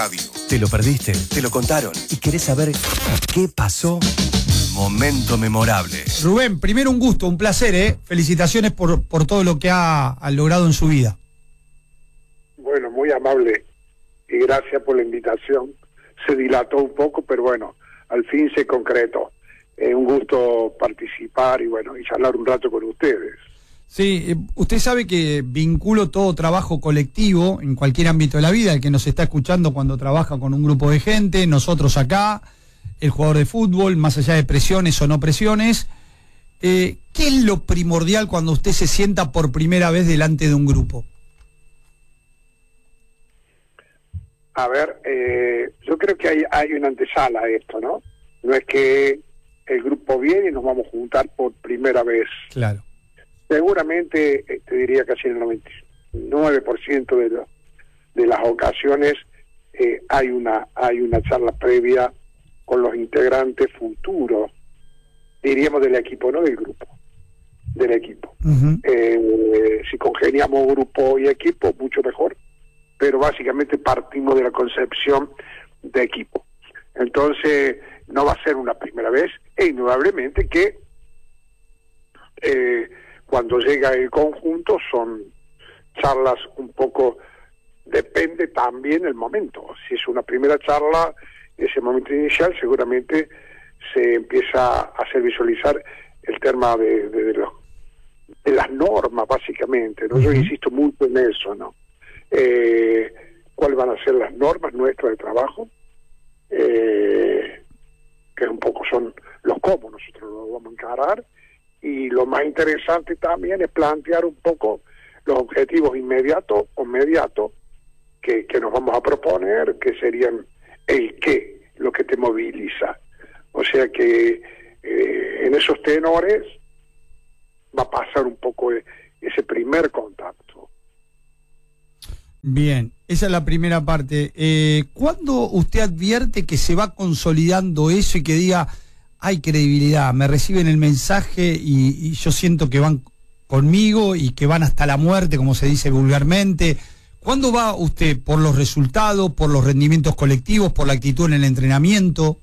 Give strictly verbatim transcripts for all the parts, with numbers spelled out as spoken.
radio. ¿Te lo perdiste? ¿Te lo contaron? ¿Y querés saber qué pasó? Momento memorable. Rubén, primero un gusto, un placer, ¿eh? Felicitaciones por, por todo lo que ha, ha logrado en su vida. Bueno, muy amable y gracias por la invitación. Se dilató un poco, pero bueno, al fin se concretó. Es un gusto participar y bueno, y charlar un rato con ustedes. Sí, eh, usted sabe que vinculo todo trabajo colectivo en cualquier ámbito de la vida, el que nos está escuchando cuando trabaja con un grupo de gente, nosotros acá, el jugador de fútbol, más allá de presiones o no presiones. Eh, ¿Qué es lo primordial cuando usted se sienta por primera vez delante de un grupo? A ver, eh, yo creo que hay, hay una antesala a esto, ¿no? No es que el grupo viene y nos vamos a juntar por primera vez. Claro. Seguramente, eh, te diría casi el noventa y nueve por ciento de, lo, de las ocasiones eh, hay una hay una charla previa con los integrantes futuros, diríamos del equipo, no del grupo, del equipo. Uh-huh. Eh, si congeniamos grupo y equipo, mucho mejor, pero básicamente partimos de la concepción de equipo. Entonces, no va a ser una primera vez, e indudablemente que eh, cuando llega el conjunto son charlas un poco, depende también el momento. Si es una primera charla, ese momento inicial seguramente se empieza a hacer visualizar el tema de, de, de, los, de las normas, básicamente, ¿no? Uh-huh. Yo insisto mucho en eso, ¿no? Eh, ¿Cuáles van a ser las normas nuestras de trabajo? Eh, que un poco son los cómo nosotros lo vamos a encarar. Y lo más interesante también es plantear un poco los objetivos inmediatos o mediatos que, que nos vamos a proponer, que serían el qué, lo que te moviliza. O sea que eh, en esos tenores va a pasar un poco ese primer contacto. Bien, esa es la primera parte. Eh, ¿Cuándo usted advierte que se va consolidando eso y que diga, hay credibilidad, me reciben el mensaje y, y yo siento que van conmigo y que van hasta la muerte, como se dice vulgarmente? ¿Cuándo va usted? ¿Por los resultados, por los rendimientos colectivos, por la actitud en el entrenamiento?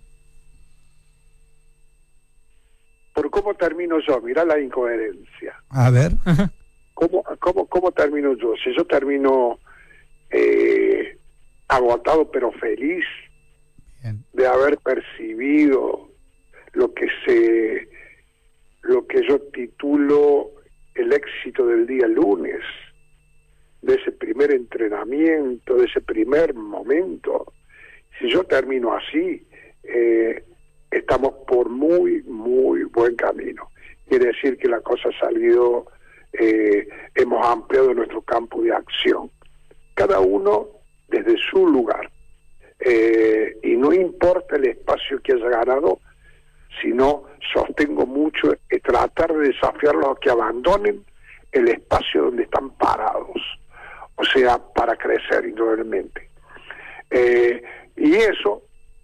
Por cómo termino yo, mirá la incoherencia. A ver. ¿Cómo, cómo, cómo termino yo? Si yo termino eh, agotado pero feliz Bien. de haber percibido lo que se lo que yo titulo el éxito del día lunes, de ese primer entrenamiento, de ese primer momento. Si yo termino así, eh, estamos por muy, muy buen camino. Quiere decir que la cosa ha salido, eh, hemos ampliado nuestro campo de acción. Cada uno desde su lugar. Eh, y no importa el espacio que haya ganado, sino sostengo mucho eh, tratar de desafiarlos a que abandonen el espacio donde están parados, o sea, para crecer indudablemente. Eh, y eso,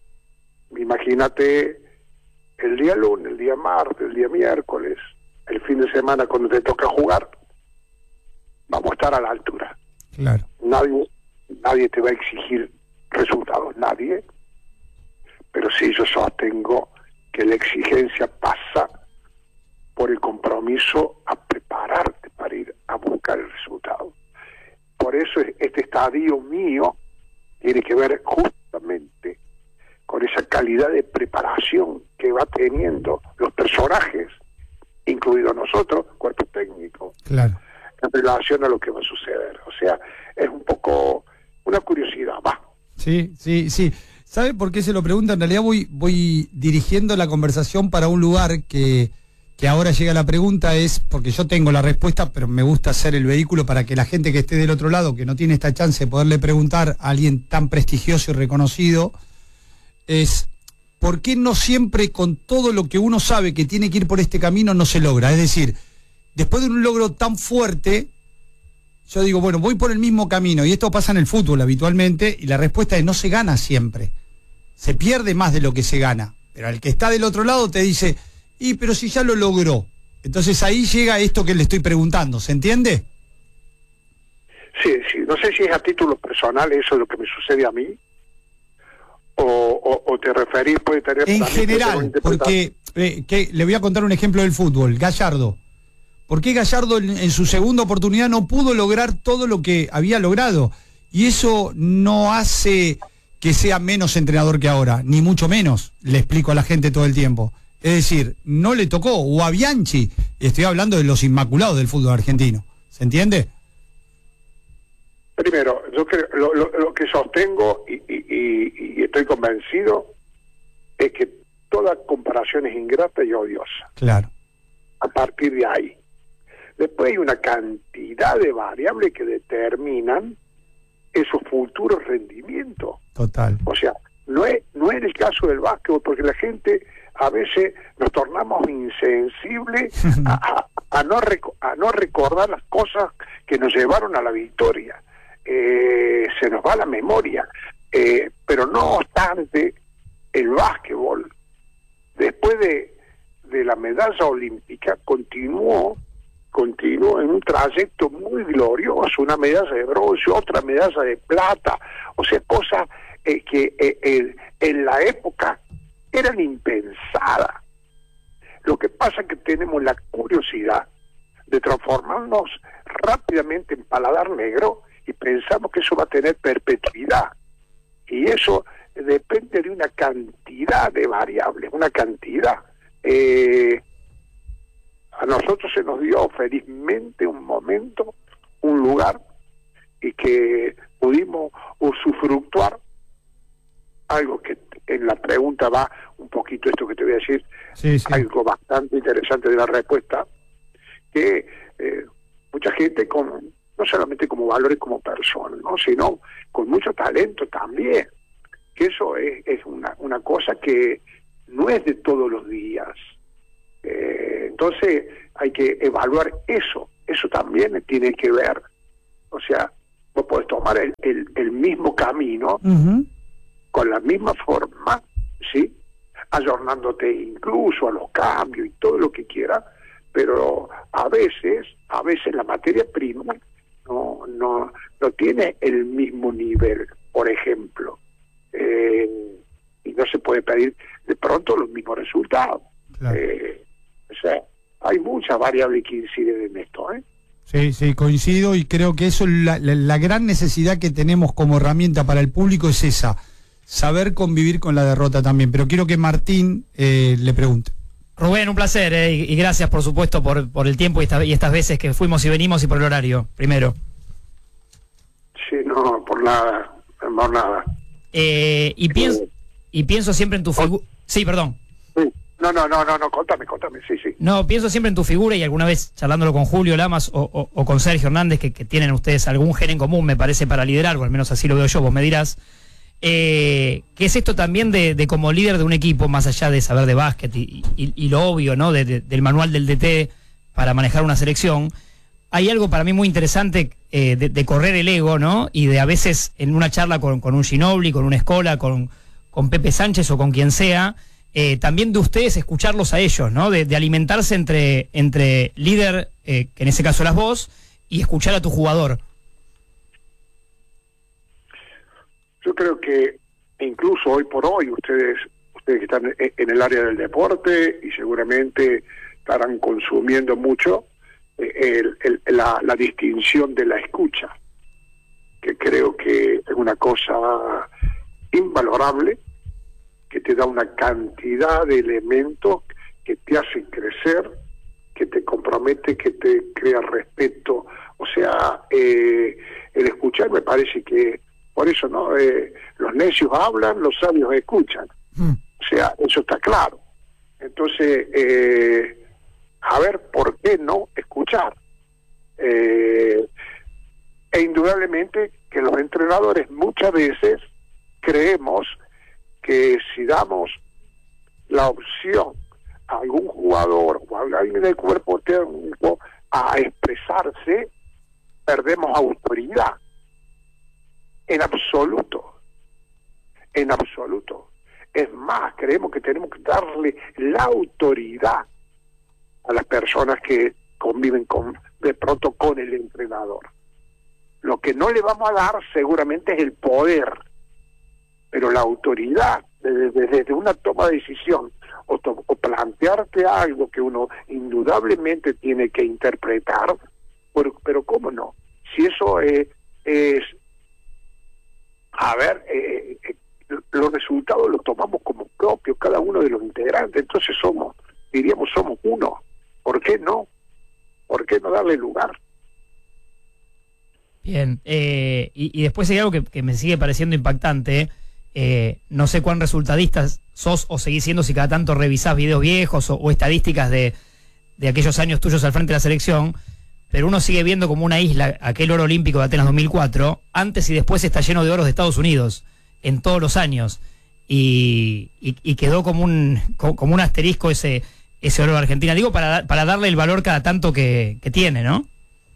imagínate el día lunes, el día martes, el día miércoles, el fin de semana cuando te toca jugar, vamos a estar a la altura. Claro. Nadie, nadie te va a exigir resultados, nadie, pero sí yo sostengo que la exigencia pasa por el compromiso a prepararte para ir a buscar el resultado. Por eso este estadio mío tiene que ver justamente con esa calidad de preparación que va teniendo los personajes, incluido nosotros, cuerpo técnico, claro, en relación a lo que va a suceder. O sea, es un poco una curiosidad, va. Sí, sí, sí. ¿Sabe por qué se lo pregunta? En realidad voy voy dirigiendo la conversación para un lugar que, que ahora llega la pregunta, es porque yo tengo la respuesta, pero me gusta ser el vehículo para que la gente que esté del otro lado, que no tiene esta chance de poderle preguntar a alguien tan prestigioso y reconocido, es ¿por qué no siempre con todo lo que uno sabe que tiene que ir por este camino no se logra? Es decir, después de un logro tan fuerte, yo digo, bueno, voy por el mismo camino, y esto pasa en el fútbol habitualmente, y la respuesta es no se gana siempre. Se pierde más de lo que se gana. Pero el que está del otro lado te dice, y pero si ya lo logró. Entonces ahí llega esto que le estoy preguntando, ¿se entiende? Sí, sí, no sé si es a título personal eso es lo que me sucede a mí, o, o, o te referís, puede tener... En general, porque eh, que, le voy a contar un ejemplo del fútbol, Gallardo. ¿Por qué Gallardo en, en su segunda oportunidad no pudo lograr todo lo que había logrado? Y eso no hace que sea menos entrenador que ahora, ni mucho menos, le explico a la gente todo el tiempo. Es decir, no le tocó, o a Bianchi, estoy hablando de los inmaculados del fútbol argentino, ¿se entiende? Primero, yo creo, lo, lo, lo que sostengo y, y, y, y estoy convencido es que toda comparación es ingrata y odiosa. Claro. A partir de ahí. Después hay una cantidad de variables que determinan esos futuros rendimientos. Total. O sea, no es, no es el caso del básquetbol, porque la gente a veces nos tornamos insensibles a, a, a, no rec- a no recordar las cosas que nos llevaron a la victoria. Eh, se nos va la memoria. Eh, pero no obstante, el básquetbol, después de, de la medalla olímpica, continuó continuó en un trayecto muy glorioso, una medalla de bronce, otra medalla de plata, o sea, cosas eh, que eh, eh, en la época eran impensadas. Lo que pasa es que tenemos la curiosidad de transformarnos rápidamente en paladar negro y pensamos que eso va a tener perpetuidad. Y eso depende de una cantidad de variables, una cantidad. Eh, A nosotros se nos dio felizmente un momento, un lugar, y que pudimos usufructuar algo que en la pregunta va un poquito esto que te voy a decir, sí, sí. Algo bastante interesante de la respuesta, que eh, mucha gente con no solamente como valores como personas, ¿no?, sino con mucho talento también, que eso es, es una, una cosa que no es de todos los días. Eh, entonces hay que evaluar eso, eso también tiene que ver, o sea, vos podés tomar el, el, el mismo camino, uh-huh, con la misma forma, ¿sí?, ayornándote incluso a los cambios y todo lo que quieras, pero a veces, a veces la materia prima no, no, no tiene el mismo nivel, por ejemplo, eh, y no se puede pedir de pronto los mismos resultados. Claro. Eh, O sea, hay muchas variables que inciden en esto, ¿eh? Sí, sí, coincido, y creo que eso, la, la, la gran necesidad que tenemos como herramienta para el público es esa, saber convivir con la derrota también. Pero quiero que Martín eh, le pregunte. Rubén, un placer, eh, y, y gracias por supuesto por, por el tiempo y, esta, y estas veces que fuimos y venimos y por el horario, primero. Sí, no, por nada, por nada. Eh, y, pienso, eh, y pienso siempre en tu figura... Sí, perdón. Sí. No, no, no, no, no, contame, contame, sí, sí. No, pienso siempre en tu figura, y alguna vez charlándolo con Julio Lamas o, o, o con Sergio Hernández, que, que tienen ustedes algún gen en común, me parece, para liderar, o al menos así lo veo yo, vos me dirás, eh, ¿qué es esto también de, de como líder de un equipo, más allá de saber de básquet y, y, y lo obvio, ¿no?, de, de, del manual del D T para manejar una selección? Hay algo para mí muy interesante eh, de, de correr el ego, ¿no?, y de a veces en una charla con, con un Ginóbili, con una Escola, con, con Pepe Sánchez o con quien sea, Eh, también de ustedes escucharlos a ellos, ¿no?, de, de alimentarse entre entre líder, eh, que en ese caso eras vos, y escuchar a tu jugador. Yo creo que incluso hoy por hoy ustedes ustedes que están en el área del deporte y seguramente estarán consumiendo mucho eh, el, el, la, la distinción de la escucha, que creo que es una cosa invalorable, que te da una cantidad de elementos que te hacen crecer, que te compromete, que te crea respeto. O sea, eh, el escuchar me parece que, por eso, ¿no? Eh, los necios hablan, los sabios escuchan. Mm. O sea, eso está claro. Entonces, eh, a ver, ¿por qué no escuchar? Eh, e indudablemente que los entrenadores muchas veces creemos que si damos la opción a algún jugador o a alguien del cuerpo técnico a expresarse, perdemos autoridad. En absoluto. En absoluto. Es más, creemos que tenemos que darle la autoridad a las personas que conviven con, de pronto con el entrenador. Lo que no le vamos a dar seguramente es el poder. pero la autoridad, desde, desde una toma de decisión, o, to, o plantearte algo que uno indudablemente tiene que interpretar, pero, pero ¿cómo no? Si eso es, es a ver, eh, eh, los resultados los tomamos como propios cada uno de los integrantes, entonces somos, diríamos, somos uno. ¿Por qué no? ¿Por qué no darle lugar? Bien, eh, y, y después hay algo que, que me sigue pareciendo impactante. Eh, no sé cuán resultadistas sos o seguís siendo si cada tanto revisás videos viejos o, o estadísticas de, de aquellos años tuyos al frente de la selección, pero uno sigue viendo como una isla aquel oro olímpico de Atenas dos mil cuatro, antes y después está lleno de oros de Estados Unidos, en todos los años, y, y, y quedó como un como un asterisco ese ese oro de Argentina, digo, para, para darle el valor cada tanto que, que tiene, ¿no?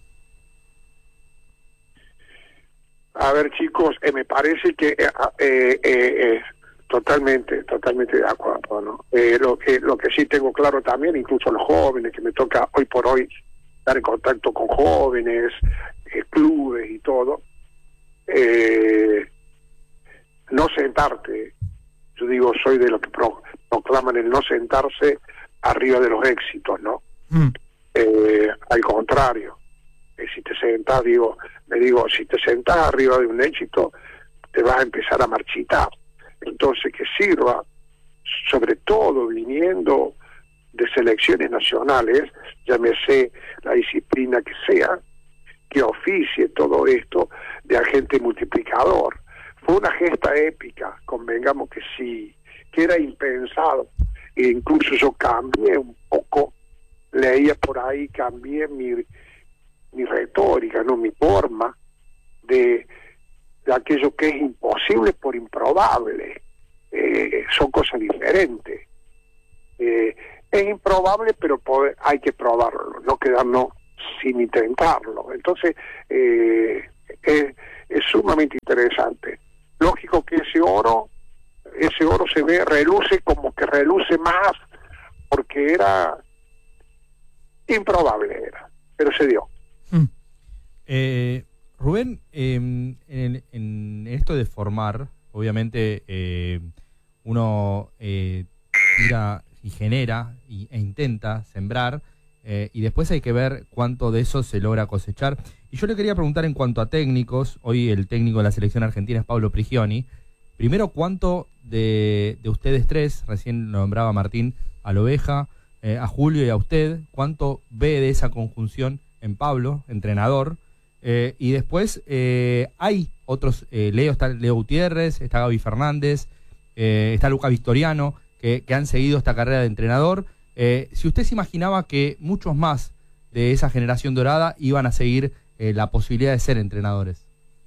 A ver, chicos, eh, me parece que eh, eh, eh, totalmente, totalmente de acuerdo, ¿no? Eh, lo que lo que sí tengo claro también, incluso los jóvenes, que me toca hoy por hoy estar en contacto con jóvenes, eh, clubes y todo, eh, no sentarte, yo digo, soy de los que pro, proclaman el no sentarse arriba de los éxitos, ¿no? Mm. Eh, al contrario, eh, si te sentás, digo, me digo, si te sentás arriba de un éxito, te vas a empezar a marchitar. Entonces, que sirva, sobre todo viniendo de selecciones nacionales, llámese la disciplina que sea, que oficie todo esto de agente multiplicador. Fue una gesta épica, convengamos que sí, que era impensado. E incluso yo cambié un poco, leía por ahí, cambié mi, mi retórica, no mi forma, de, de aquello que es imposible por improbable. Eh, son cosas diferentes. Eh, es improbable, pero poder, hay que probarlo, no quedarnos sin intentarlo. Entonces, eh, es, es sumamente interesante. Lógico que ese oro, ese oro se ve, reluce como que reluce más, porque era improbable, era, pero se dio. Mm. Eh, Rubén, eh, en, en esto de formar, obviamente eh, uno eh, tira y genera y, e intenta sembrar, eh, y después hay que ver cuánto de eso se logra cosechar. Y yo le quería preguntar en cuanto a técnicos, hoy el técnico de la selección argentina es Pablo Prigioni. Primero, ¿cuánto de, de ustedes tres, recién lo nombraba Martín, a la Oveja, eh, a Julio y a usted, cuánto ve de esa conjunción en Pablo, entrenador? Eh, y después eh, hay otros, eh, Leo, está Leo Gutiérrez, está Gaby Fernández, eh, está Luca Victoriano, que, que han seguido esta carrera de entrenador. Eh, si usted se imaginaba que muchos más de esa generación dorada iban a seguir eh, la posibilidad de ser entrenadores.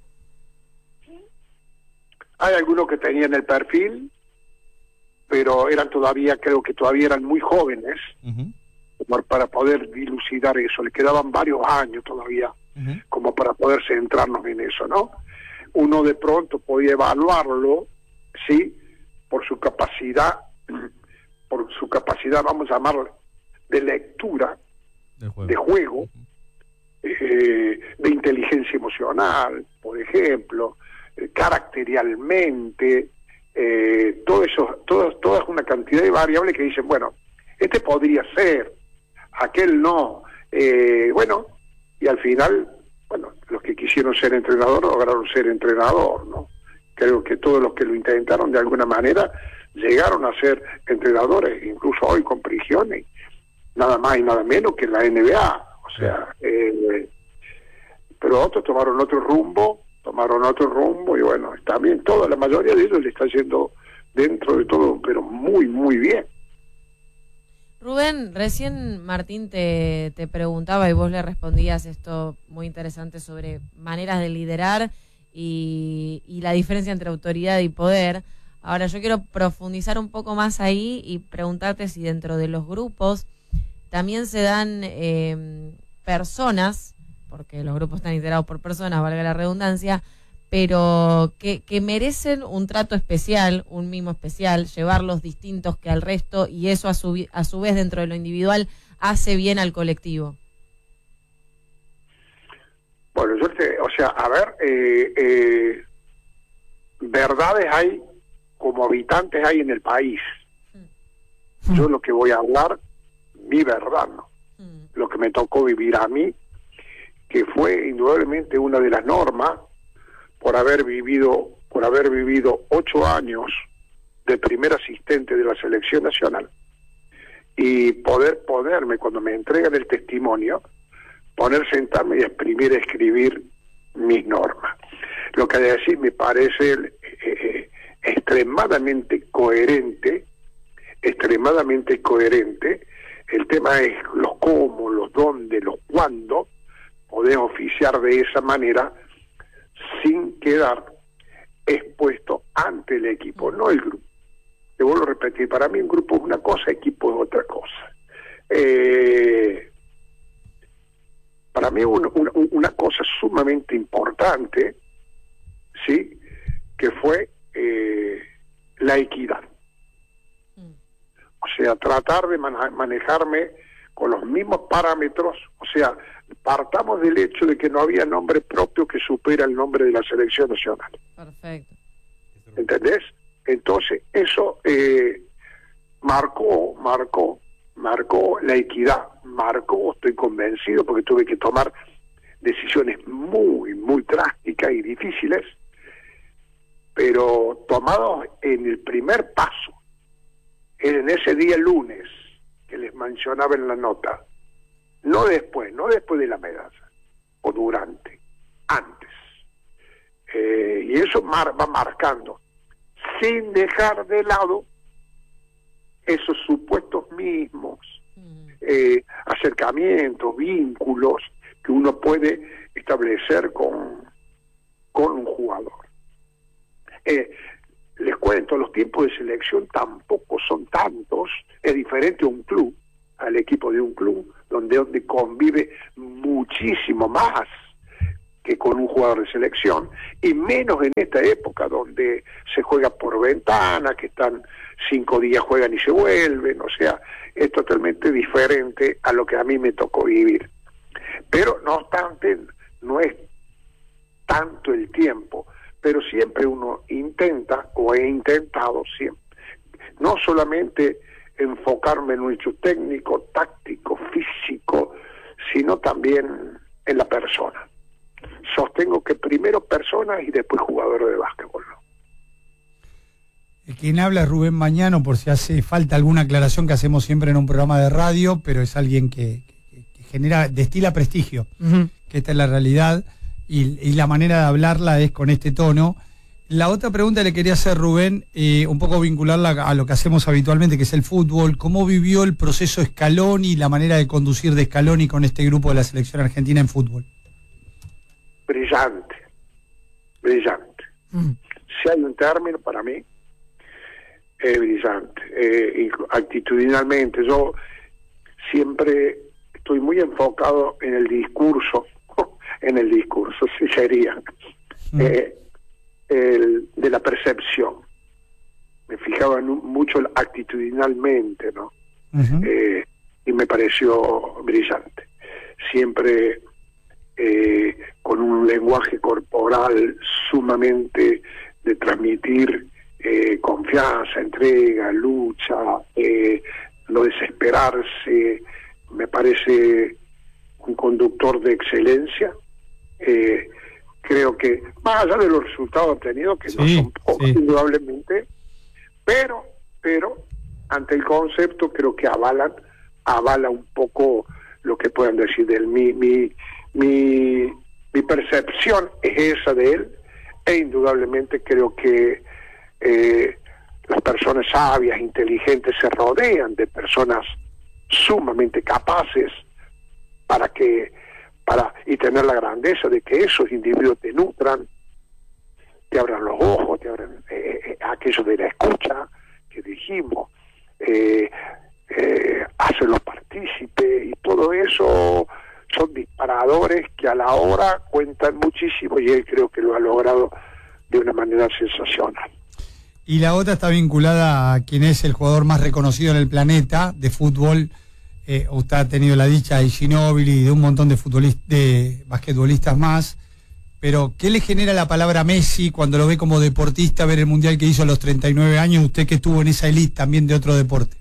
Hay algunos que tenían el perfil, pero eran todavía, creo que todavía eran muy jóvenes, uh-huh, para poder dilucidar eso. Le quedaban varios años todavía, uh-huh, como para poder centrarnos en eso, ¿no? Uno de pronto podía evaluarlo, sí, por su capacidad, por su capacidad, vamos a llamarla, de lectura, de juego, de, juego, uh-huh, eh, de inteligencia emocional, por ejemplo, eh, caracterialmente, eh, todo eso, todo, toda una cantidad de variables que dicen, bueno, este podría ser, aquel no, eh, bueno, y al final, bueno, los que quisieron ser entrenador lograron ser entrenador, ¿no? Creo que todos los que lo intentaron de alguna manera llegaron a ser entrenadores, incluso hoy con Prigioni, nada más y nada menos que en la N B A, o sea, eh, pero otros tomaron otro rumbo, tomaron otro rumbo y bueno, también toda la mayoría de ellos le está yendo dentro de todo, pero muy, muy bien. Rubén, recién Martín te, te preguntaba y vos le respondías esto muy interesante sobre maneras de liderar y, y la diferencia entre autoridad y poder. Ahora yo quiero profundizar un poco más ahí y preguntarte si dentro de los grupos también se dan eh, personas, porque los grupos están integrados por personas, valga la redundancia, pero que, que merecen un trato especial, un mimo especial, llevarlos distintos que al resto, y eso a su, a su vez dentro de lo individual hace bien al colectivo. Bueno, yo te, o sea, a ver, eh, eh, verdades hay como habitantes hay en el país. Yo lo que voy a hablar, mi verdad, ¿no? Lo que me tocó vivir a mí, que fue indudablemente una de las normas, por haber vivido, por haber vivido ocho años de primer asistente de la selección nacional, y poder ponerme, cuando me entregan el testimonio, poner, sentarme y exprimir, escribir mis normas. Lo que hay que decir me parece eh, extremadamente coherente, extremadamente coherente. El tema es los cómo, los dónde, los cuándo, podés oficiar de esa manera sin quedar expuesto ante el equipo, no el grupo. Te vuelvo a repetir, para mí un grupo es una cosa, equipo es otra cosa. Eh, para mí una, una, una cosa sumamente importante, ¿sí?, que fue eh, la equidad. O sea, tratar de man- manejarme con los mismos parámetros. O sea, partamos del hecho de que no había nombre propio que supera el nombre de la selección nacional. Perfecto. ¿Entendés? Entonces, eso eh, marcó, marcó, marcó la equidad, marcó, estoy convencido, porque tuve que tomar decisiones muy, muy drásticas y difíciles, pero tomados en el primer paso, en ese día lunes que les mencionaba en la nota, no después, no después de la medalla, o durante, antes. Eh, y eso mar, va marcando, sin dejar de lado esos supuestos mismos, eh, acercamientos, vínculos que uno puede establecer con, con un jugador. Eh, les cuento, los tiempos de selección tampoco son tantos, es diferente a un club, al equipo de un club, donde, donde convive muchísimo más que con un jugador de selección, y menos en esta época donde se juega por ventana, que están cinco días, juegan y se vuelven. O sea, es totalmente diferente a lo que a mí me tocó vivir. Pero no obstante, no es tanto el tiempo, pero siempre uno intenta, o he intentado siempre, no solamente enfocarme en un hecho técnico, táctico, físico, sino también en la persona. Sostengo que primero personas y después jugadores de básquetbol, ¿no? Quien habla es Rubén Mañano, por si hace falta alguna aclaración que hacemos siempre en un programa de radio, pero es alguien que, que, que genera, destila prestigio, uh-huh. que esta es la realidad, y, y la manera de hablarla es con este tono. La otra pregunta que le quería hacer, Rubén, eh, un poco vincularla a lo que hacemos habitualmente, que es el fútbol. ¿Cómo vivió el proceso Scaloni y la manera de conducir de Scaloni con este grupo de la selección argentina en fútbol? Brillante, brillante. Mm. Si hay un término para mí, es brillante. Eh, actitudinalmente, yo siempre estoy muy enfocado en el discurso, en el discurso, sí sería, mm. eh, el, de la percepción. Me fijaba en un, mucho actitudinalmente, ¿no? Uh-huh. Eh, y me pareció brillante. Siempre eh, con un lenguaje corporal sumamente de transmitir eh, confianza, entrega, lucha, eh, no desesperarse. Me parece un conductor de excelencia. Eh, creo que, más allá de los resultados obtenidos, que sí, no son pocos, sí. indudablemente, pero, pero, ante el concepto creo que avalan, avala un poco lo que puedan decir de él. Mi, mi, mi, mi percepción es esa de él, e indudablemente creo que eh, las personas sabias, inteligentes, se rodean de personas sumamente capaces para que para y tener la grandeza de que esos individuos te nutran, te abran los ojos, te abran eh, eh, aquello de la escucha que dijimos, eh, eh, hacerlos partícipes, y todo eso son disparadores que a la hora cuentan muchísimo, y él creo que lo ha logrado de una manera sensacional. Y la otra está vinculada a quien es el jugador más reconocido en el planeta de fútbol. Eh, usted ha tenido la dicha de Ginóbili y de un montón de futbolistas, de basquetbolistas más, pero ¿qué le genera la palabra Messi cuando lo ve como deportista, ver el Mundial que hizo a los treinta y nueve años, usted que estuvo en esa elite también de otro deporte?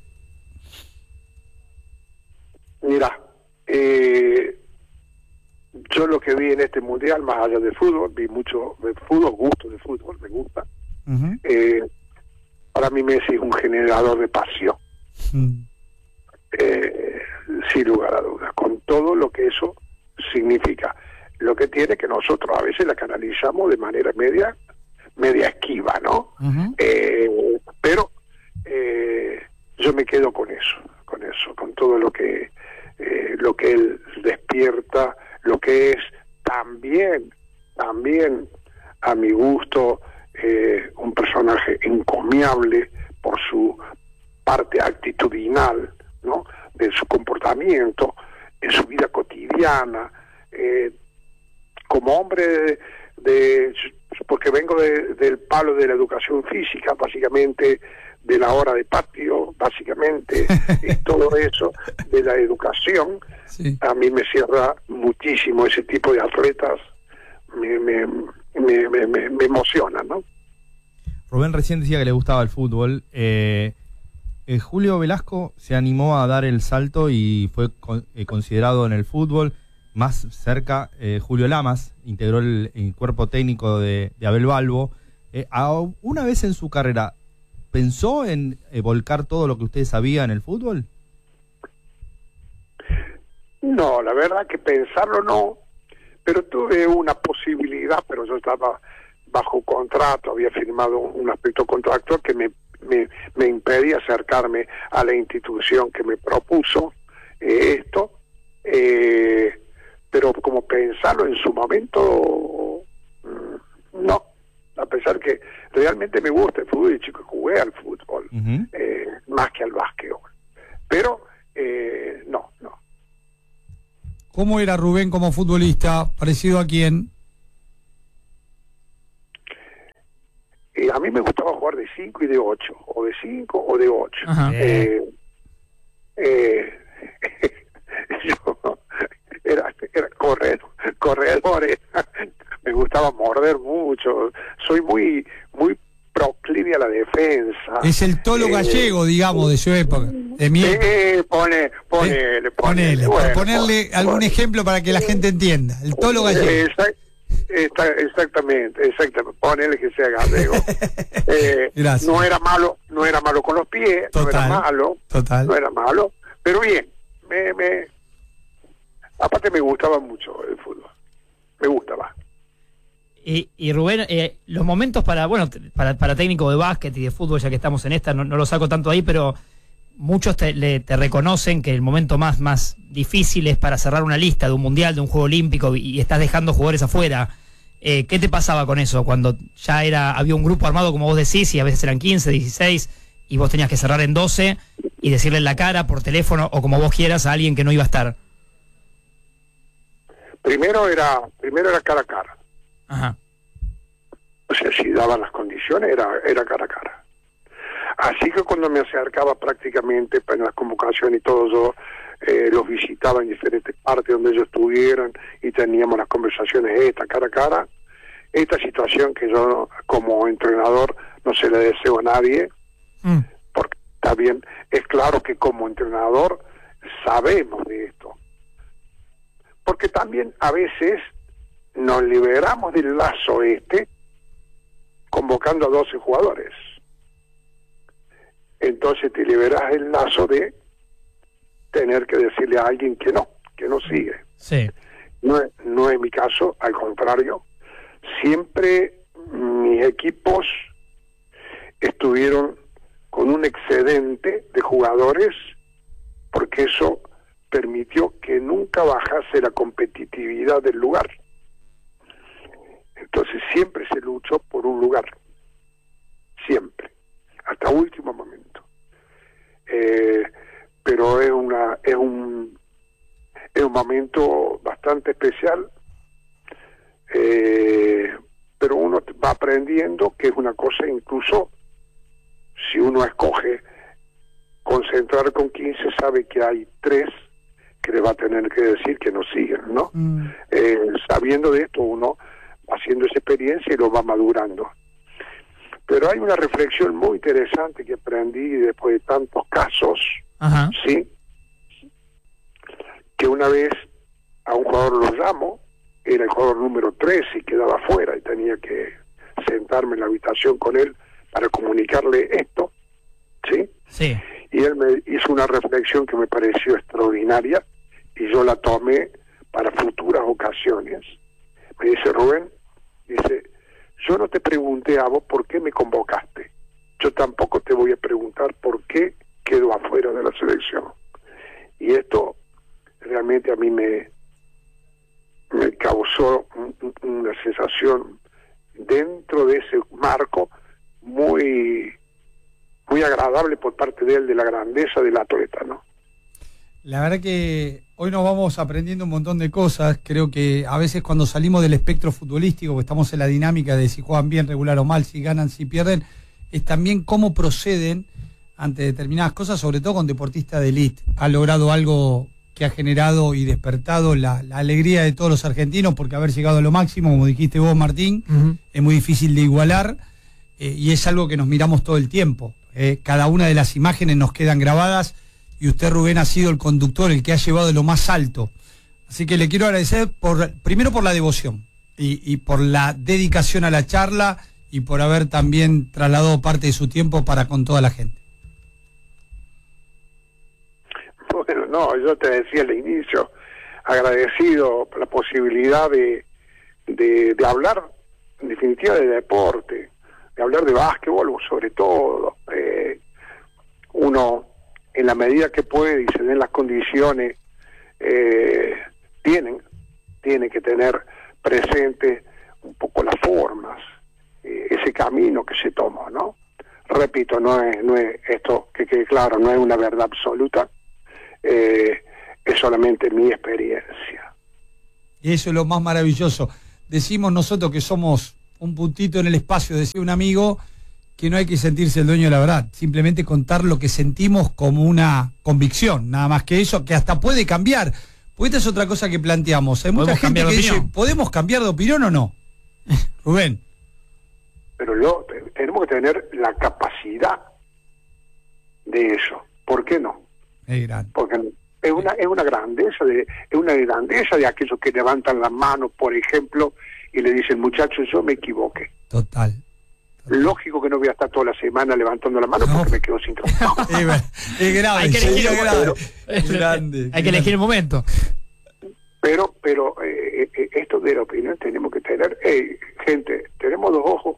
Mira, eh, yo lo que vi en este Mundial, más allá de fútbol, vi mucho de fútbol, gusto de fútbol, me gusta. Uh-huh. eh, para mí Messi es un generador de pasión. Uh-huh. eh, sin lugar a dudas, con todo lo que eso significa. Lo que tiene que nosotros a veces la canalizamos de manera media media esquiva, ¿no? Uh-huh. eh, pero eh, yo me quedo con eso, con eso, con todo lo que eh, lo que él despierta, lo que es también, también a mi gusto eh, un personaje encomiable por su parte actitudinal, ¿no? De su comportamiento, en su vida cotidiana, eh, como hombre de, de porque vengo de, del palo de la educación física, básicamente de la hora de patio, básicamente, y todo eso de la educación, sí. A mí me cierra muchísimo ese tipo de atletas, me, me, me, me, me, me emociona, ¿no? Rubén recién decía que le gustaba el fútbol. Eh, eh, Julio Velasco se animó a dar el salto y fue con, eh, considerado en el fútbol. Más cerca, eh, Julio Lamas integró el, el cuerpo técnico de, de Abel Balbo. Eh, a, una vez en su carrera, ¿pensó en eh, volcar todo lo que usted sabía en el fútbol? No, la verdad que pensarlo no, pero tuve una posibilidad, pero yo estaba bajo contrato, había firmado un aspecto contractual que me, me, me impedía acercarme a la institución que me propuso eh, esto, eh, pero como pensarlo en su momento, no, a pesar que realmente me gusta el fútbol y chico jugué al fútbol, uh-huh. eh, más que al básquetbol, pero eh, no, no. ¿Cómo era Rubén como futbolista? ¿Parecido a quién? Eh, a mí me gustaba jugar de cinco y de ocho, o de cinco o de ocho. Eh, eh, yo era, era correr, corredores, me gustaba morder mucho, soy muy muy proclive a la defensa. Es el Tolo eh, Gallego, digamos, de su época. De mi eh, pone, ponele, eh, ponele, bueno, ponerle pon, algún pon, ejemplo para que la gente entienda. El Tolo Gallego. Exact, Está, exactamente, exactamente. Ponele que sea gallego. Eh, no era malo, no era malo con los pies, total, no era malo, total. no era malo, pero bien, me, me, aparte me gustaba mucho el fútbol, me gustaba. Y, y Rubén, eh, los momentos para, bueno, para, para técnico de básquet y de fútbol, ya que estamos en esta, no, no lo saco tanto ahí, pero muchos te, le, te reconocen que el momento más, más difícil es para cerrar una lista de un mundial, de un juego olímpico, y, y estás dejando jugadores afuera. Eh, ¿Qué te pasaba con eso? Cuando ya era había un grupo armado, como vos decís, y a veces eran quince, dieciséis, y vos tenías que cerrar en doce y decirle en la cara, por teléfono, o como vos quieras, a alguien que no iba a estar. Primero era, primero era cara a cara. Ajá. O sea, si daban las condiciones, era, era cara a cara. Así que cuando me acercaba prácticamente en las convocaciones y todo, yo eh, los visitaba en diferentes partes donde ellos estuvieran y teníamos las conversaciones esta, cara a cara. Esta situación que yo como entrenador no se le deseo a nadie, mm. porque está bien, es claro que como entrenador sabemos de esto. Porque también a veces nos liberamos del lazo este convocando a doce jugadores. Entonces te liberas el lazo de tener que decirle a alguien que no, que no sigue. Sí. No, no es mi caso, al contrario. Siempre mis equipos estuvieron con un excedente de jugadores porque eso permitió que nunca bajase la competitividad del lugar. Entonces siempre se luchó por un lugar. Siempre. Hasta último momento. Eh, pero es una es un es un momento bastante especial, eh, pero uno va aprendiendo que es una cosa, incluso si uno escoge concentrar con quince, sabe que hay tres que le va a tener que decir que no siguen, ¿no? Mm. Eh, sabiendo de esto, uno haciendo esa experiencia y lo va madurando. Pero hay una reflexión muy interesante que aprendí después de tantos casos, Ajá. ¿sí? Que una vez a un jugador lo llamo, era el jugador número tres y quedaba afuera y tenía que sentarme en la habitación con él para comunicarle esto, ¿sí? Sí. Y él me hizo una reflexión que me pareció extraordinaria y yo la tomé para futuras ocasiones. Me dice, Rubén, dice, yo no te pregunté a vos por qué me convocaste. Yo tampoco te voy a preguntar por qué quedo afuera de la selección. Y esto realmente a mí me, me causó un, una sensación dentro de ese marco muy, muy agradable por parte de él, de la grandeza del atleta, ¿no? La verdad que hoy nos vamos aprendiendo un montón de cosas. Creo que a veces cuando salimos del espectro futbolístico, que estamos en la dinámica de si juegan bien, regular o mal, si ganan, si pierden, es también cómo proceden ante determinadas cosas, sobre todo con deportistas de élite. Ha logrado algo que ha generado y despertado la, la alegría de todos los argentinos, porque haber llegado a lo máximo, como dijiste vos, Martín, uh-huh. es muy difícil de igualar, eh, y es algo que nos miramos todo el tiempo. Eh, cada una de las imágenes nos quedan grabadas, y usted, Rubén, ha sido el conductor, el que ha llevado de lo más alto. Así que le quiero agradecer, por primero por la devoción, y, y por la dedicación a la charla, y por haber también trasladado parte de su tiempo para con toda la gente. Bueno, no, yo te decía al inicio, agradecido por la posibilidad de, de, de hablar, en definitiva, de deporte, de hablar de básquetbol, sobre todo. Eh, uno, en la medida que puede y se den las condiciones, eh, tienen, tiene que tener presente un poco las formas, eh, ese camino que se toma, ¿no? Repito, no es, no es esto, que quede claro, no es una verdad absoluta, eh, es solamente mi experiencia. Y eso es lo más maravilloso. Decimos nosotros que somos un puntito en el espacio, decía un amigo, que no hay que sentirse el dueño de la verdad, simplemente contar lo que sentimos como una convicción, nada más que eso, que hasta puede cambiar. Pues esta es otra cosa que planteamos. Hay mucha gente que dice, ¿podemos cambiar de opinión o no? Rubén. Pero lo, tenemos que tener la capacidad de eso. ¿Por qué no? Es grande. Porque es una, es una grandeza de, es una grandeza de aquellos que levantan la mano, por ejemplo, y le dicen, muchachos, yo me equivoqué. Total. Lógico que no voy a estar toda la semana levantando la mano, no, porque me quedo sin trabajo. Es grave, hay que elegir, grave. Es grande. Hay que elegir el momento. Pero, pero eh, eh, esto de la opinión tenemos que tener, hey, gente, tenemos dos ojos,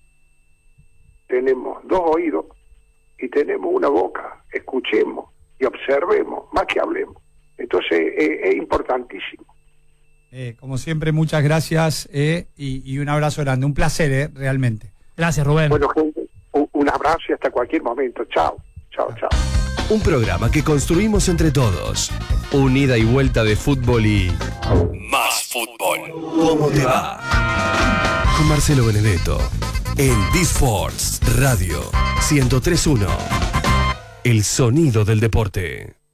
tenemos dos oídos y tenemos una boca. Escuchemos y observemos, más que hablemos. Entonces eh, es importantísimo. Eh, como siempre, muchas gracias eh, y, y un abrazo grande. Un placer, eh, realmente. Gracias, Rubén. Bueno, gente, un, un abrazo y hasta cualquier momento. Chao, chao, chao. Un programa que construimos entre todos. Un ida y vuelta de fútbol y... más fútbol. ¿Cómo te va? Con Marcelo Benedetto. En D-Force Radio ciento tres punto uno. El sonido del deporte.